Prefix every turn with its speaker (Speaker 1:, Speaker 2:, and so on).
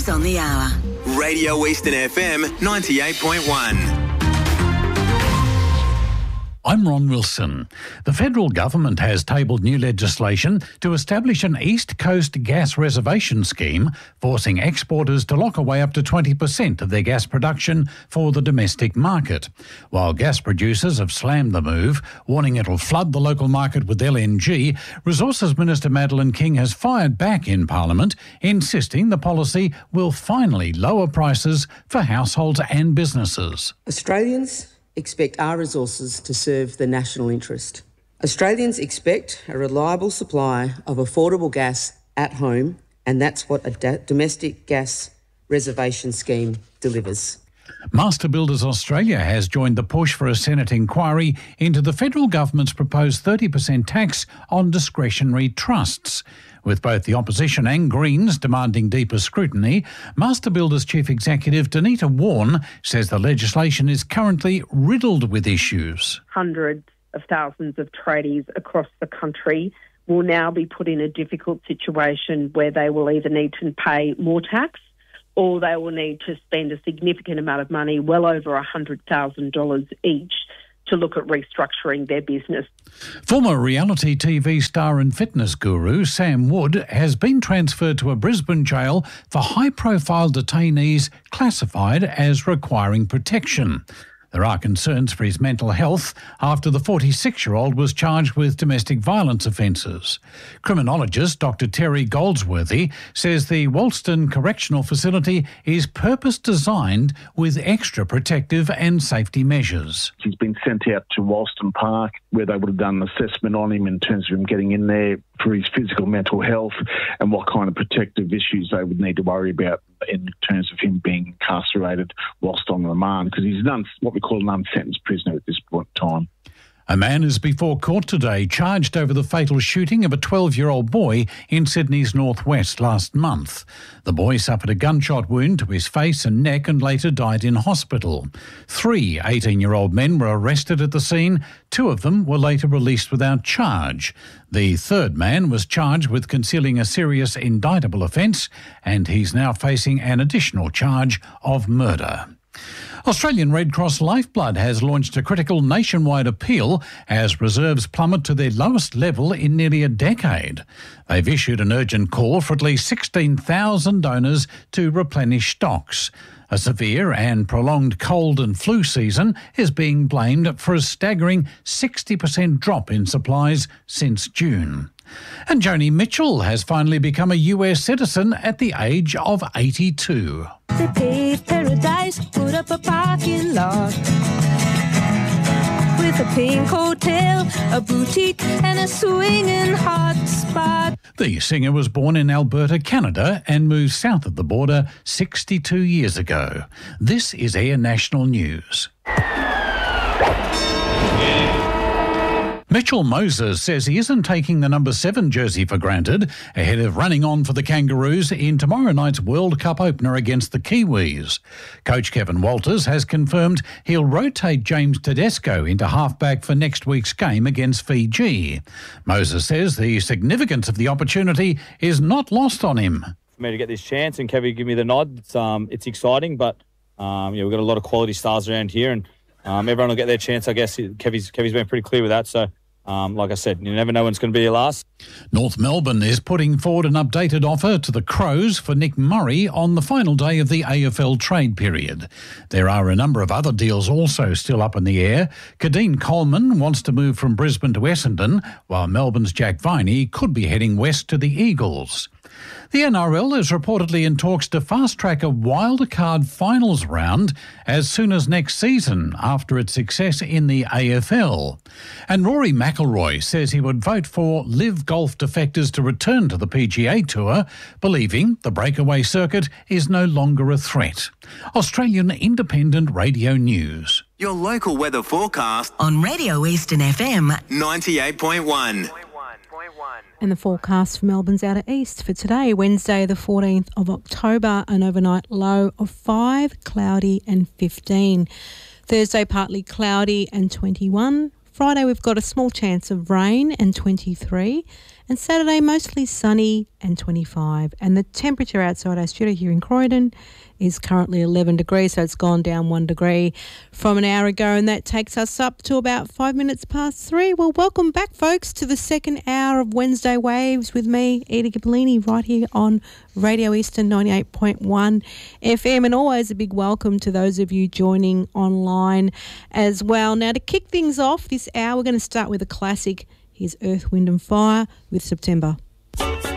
Speaker 1: News on the hour.
Speaker 2: Radio Eastern FM 98.1.
Speaker 3: I'm Ron Wilson. The federal government has tabled new legislation to establish an East Coast gas reservation scheme, forcing exporters to lock away up to 20% of their gas production for the domestic market. While gas producers have slammed the move, warning it'll flood the local market with LNG, Resources Minister Madeleine King has fired back in Parliament, insisting the policy will finally lower prices for households and businesses.
Speaker 4: Australians expect our resources to serve the national interest. Australians expect a reliable supply of affordable gas at home, and that's what a domestic gas reservation scheme delivers.
Speaker 3: Master Builders Australia has joined the push for a Senate inquiry into the federal government's proposed 30% tax on discretionary trusts. With both the opposition and Greens demanding deeper scrutiny, Master Builders Chief Executive Danita Warne says the legislation is currently riddled with issues.
Speaker 5: Hundreds of thousands of tradies across the country will now be put in a difficult situation where they will either need to pay more tax or they will need to spend a significant amount of money, well over $100,000 each, to look at restructuring their business.
Speaker 3: Former reality TV star and fitness guru Sam Wood has been transferred to a Brisbane jail for high-profile detainees classified as requiring protection. There are concerns for his mental health after the 46-year-old was charged with domestic violence offences. Criminologist Dr Terry Goldsworthy says the Wolston Correctional Facility is purpose-designed with extra protective and safety measures.
Speaker 6: He's been sent out to Wolston Park where they would have done an assessment on him in terms of him getting in there for his physical mental health and what kind of protective issues they would need to worry about in terms of him being incarcerated whilst on remand, because he's what we call an unsentenced prisoner at this point in time.
Speaker 3: A man is before court today charged over the fatal shooting of a 12-year-old boy in Sydney's northwest last month. The boy suffered a gunshot wound to his face and neck and later died in hospital. 3 18-year-old men were arrested at the scene. 2 of them were later released without charge. The third man was charged with concealing a serious indictable offence, and he's now facing an additional charge of murder. Australian Red Cross Lifeblood has launched a critical nationwide appeal as reserves plummet to their lowest level in nearly a decade. They've issued an urgent call for at least 16,000 donors to replenish stocks. A severe and prolonged cold and flu season is being blamed for a staggering 60% drop in supplies since June. And Joni Mitchell has finally become a US citizen at the age of 82.
Speaker 7: They paved paradise, put up a parking lot with a pink hotel, a boutique and a swinging hot spot.
Speaker 3: The singer was born in Alberta, Canada and moved south of the border 62 years ago. This is Air National News. Mitchell Moses says he isn't taking the number 7 jersey for granted ahead of running on for the Kangaroos in tomorrow night's World Cup opener against the Kiwis. Coach Kevin Walters has confirmed he'll rotate James Tedesco into halfback for next week's game against Fiji. Moses says the significance of the opportunity is not lost on him.
Speaker 8: For me to get this chance and Kevin give me the nod, it's exciting, but we've got a lot of quality stars around here and everyone will get their chance, I guess. Kevy's been pretty clear with that, so like I said, you never know when it's going to be your last.
Speaker 3: North Melbourne is putting forward an updated offer to the Crows for Nick Murray on the final day of the AFL trade period. There are a number of other deals also still up in the air. Kadeen Coleman wants to move from Brisbane to Essendon, while Melbourne's Jack Viney could be heading west to the Eagles. The NRL is reportedly in talks to fast-track a wildcard finals round as soon as next season after its success in the AFL. And Rory McIlroy says he would vote for Live Golf defectors to return to the PGA Tour, believing the breakaway circuit is no longer a threat. Australian Independent Radio News.
Speaker 2: Your local weather forecast
Speaker 1: on Radio Eastern FM
Speaker 2: 98.1.
Speaker 9: And the forecast for Melbourne's outer east for today, Wednesday the 14th of October, an overnight low of 5, cloudy and 15. Thursday partly cloudy and 21. Friday we've got a small chance of rain and 23. And Saturday, mostly sunny and 25. And the temperature outside our studio here in Croydon is currently 11 degrees, so it's gone down 1 degree from an hour ago, and that takes us up to about 5 minutes past 3. Well, welcome back, folks, to the second hour of Wednesday Waves with me, Edie Gapolini, right here on Radio Eastern 98.1 FM, and always a big welcome to those of you joining online as well. Now, to kick things off this hour, we're going to start with a classic. Here's Earth, Wind and Fire with September.